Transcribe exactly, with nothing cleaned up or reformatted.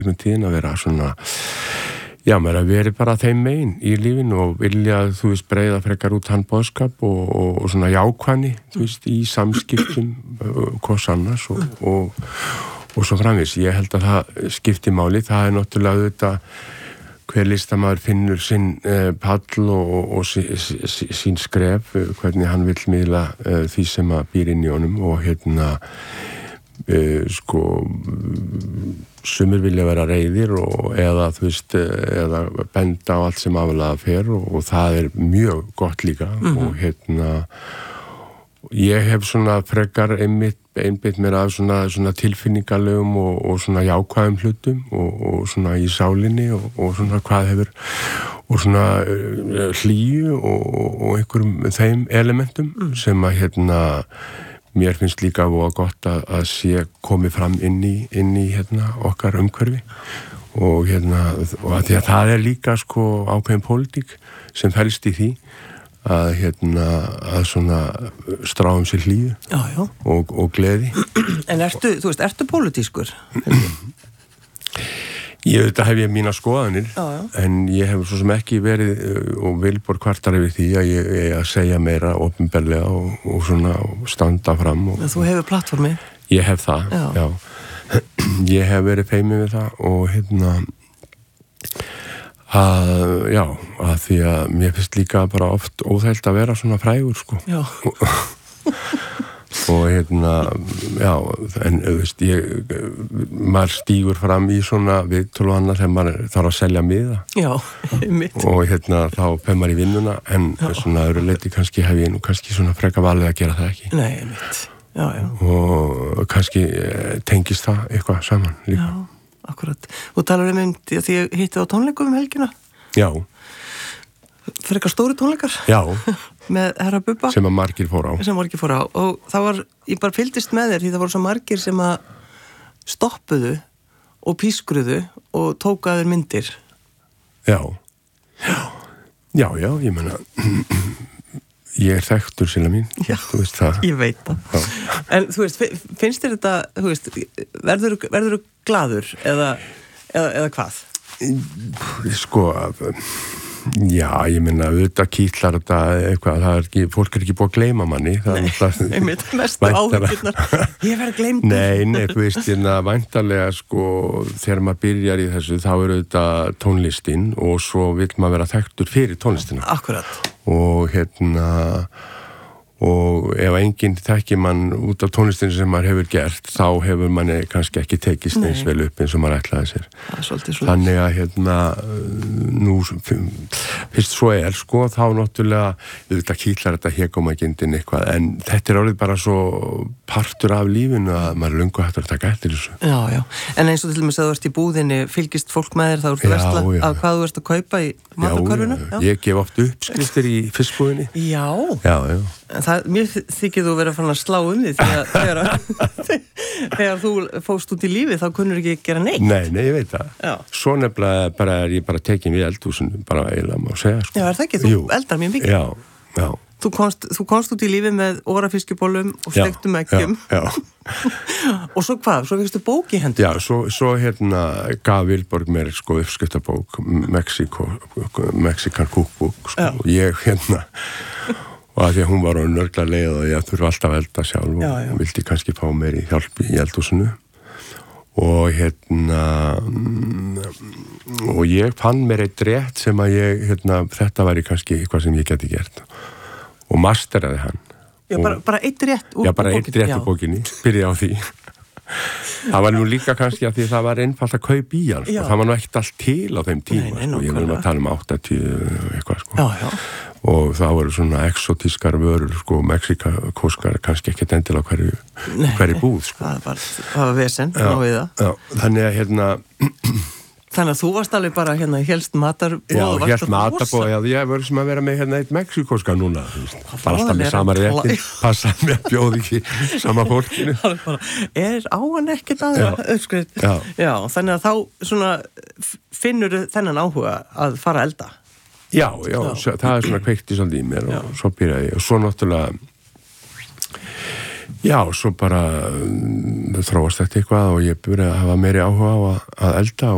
einhvern tíðin að vera svona, já, maður að veri bara þeim megin í lífinu og vilja, þú veist, breiða frekar út hann boðskap og, og, og svona jákvæðni, þú veist, í samskiptum hvers annars og, og, og svo framvís. Ég held að það skipti máli, það er náttúrulega auðvitað hver listamaður finnur sinn uh, pall og, og, og sí, sí, sín skref, uh, hvernig hann vill miðla uh, því sem að býr inn í honum og hérna uh, sko sumir vilja vera reiðir og eða þú veist, eða benda á allt sem aflega fer og, og það er mjög gott líka mm-hmm. og hérna ég hef svona frekar einmitt einbytt mér af svona, svona tilfinningalegum og, og svona jákvæðum hlutum og, og svona í sálinni og, og svona hvað hefur og svona uh, hlýju og, og einhverjum þeim elementum mm. sem að hérna mér finnst líka voða gott að, að sé komið fram inn í, inn í hérna okkar umhverfi og hérna og að því að það er líka sko ákveðin pólitík sem felst í því að hérna að svona stráum sér hlýju já, já. Og, og gleði. En ertu, þú veist, ertu pólitískur? Ég auðvitað hef ég mína skoðanir já, já. En ég hef svo sem ekki verið og Vilborg kvartar yfir því að ég er að segja meira opinberlega og, og svona standa fram og, Þú hefur plattformi? Ég hef það, já, já. Ég hef verið feimið við það og hérna að, já, að því að mér finnst líka bara oft óþælt að vera svona frægur, sko. Já. Og hérna, já, en, þú veist, ég, maður stígur fram í svona viðtöl og annað þegar maður þarf að selja miða. Já, mitt. Og hérna, þá fer maður í vinnuna, en já. Svona öðru leyti kannski hef ég nú kannski svona freka valið að gera það ekki. Nei, mitt. Já, já. Og kannski tengist það eitthvað saman líka. Já. Akkurat. Þú talar um því að ég hitti á tónleikum um helgina. Já. Frekar stóri tónleikar. Já. Með herra Bubba. Sem að margir fór á. Sem margir fór á. Og það var, ég bara fylgdist með þér því það voru svo margir sem að stoppuðu og pískruðu og tóku að þér myndir. Já. Já. Já, já, ég meina ég er þekktur sila mín. Já, þú veist það. Ég veit það. Já. En þú veist, finnst þér þetta, þú veist, verður, verður þú glaður eða, eða, eða hvað? Sko, já, ég meina, auðvitað kýtlar þetta eitthvað, það er ekki, fólk er ekki búið að gleyma manni. Nei, ég mynd mestu áhyggjurnar. Ég verð gleymdur. Nei, nei, þú veist, hérna, væntanlega, sko, þegar maður byrjar í þessu, þá er auðvitað tónlistin og svo vill maður vera þekktur fyrir tónlistina. Akkurat. Og hérna og ef enginn þekkir mann út af tónlistinu sem maður hefur gert þá hefur manni kannski ekki tekist eins vel upp eins og maður ætlaði sér. Svolítið, svolítið. Þannig að hérna nú fyrst svo er sko þá náttúrulega auðvitað kýtlar þetta hégómagindin eitthvað en þetta er orðið bara svo partur af lífinu að maður er löngu hættur að taka eftir þessu. Já, já. En eins og til dæmis að þú ert í búðinni fylgist fólk með þér þá ertu versla af hvað þú ert að kaupa í matarkörfuna? Já, já. Ég gef oft uppskriftir í fiskbúðinni. Já. Já, já. Það, mér þykir þú verið að fara að slá um því þegar, þegar, þegar þú fóst út í lífi þá kunnur ekki gera neitt. Nei, nei, ég veit það. Já. Svo nefnilega bara er ég bara tekin við eldhúsinu, bara eiginlega má segja. Sko. Já, er það ekki? Þú Jú. Eldar mjög mikið. Já, já. Þú komst, þú komst út í lífi með órafiskibólum og steiktum eggjum. Já, já. Og svo hvað? Svo fyrstu bók í hendur? Já, svo, svo hérna gaf Vilborg mér sko uppskriftabók, Mexiko, Mexican Cookbook, sko. Og ég hérna... og að því að hún var á nörgla leið og ég þurfa alltaf að elda sjálf og já, já. Vildi kannski fá mér í hjálp í eldhúsinu og hérna og ég fann mér eitt rétt sem að ég, hérna, þetta væri kannski eitthvað sem ég geti gert og masteraði hann. Já, og, bara, bara eitt rétt úr bókinni? Já, bara eitt rétt úr bókinni, byrjaði á því. Það var nú líka kannski að því það var einfalt að kaupa í hann, sko. Það var nú ekkert allt til á þeim tíma, nei, nei, sko. Ég vil að tala um áttatíu eitthvað, sko. Já, já. Og það voru svona exotískar vörur, sko, mexikóskar, kannski ekkert endilega hverju, hverju búð, sko. Það var, það var vesen, ná við það. Já, þannig að hérna... Þannig að þú varst alveg bara hérna helst matarbóð. Já, helst matarbóð, já, ég var sem að vera með hérna eitt mexikóska núna. Bara alltaf með sama réttin, passa með að bjóði ekki sama fólkinu. Er á hann ekkert aðra uppskrift? Já. Já, þannig að þá svona finnur þennan áhuga að fara að elda. Já, já, já. Það er svona kveikt í svolítið í mér og já. Svo byrjaði ég og svo náttúrulega já, svo bara þróast þetta eitthvað og ég byrjaði að hafa meiri áhuga á að, að elda og